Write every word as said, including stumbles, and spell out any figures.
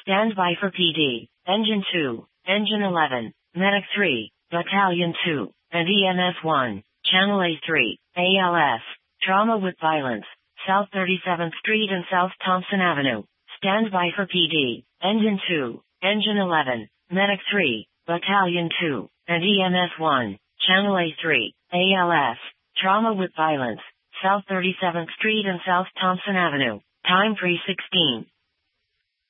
Stand by for P D, Engine two, Engine eleven, Medic three, Battalion two, and E M S one, Channel A three, A L S, Trauma with Violence, South thirty-seventh Street and South Thompson Avenue. Stand by for P D, Engine two, Engine eleven, Medic three, Battalion two, and E M S one, Channel A three, A L S, Trauma with Violence, South thirty-seventh Street and South Thompson Avenue. Time three sixteen.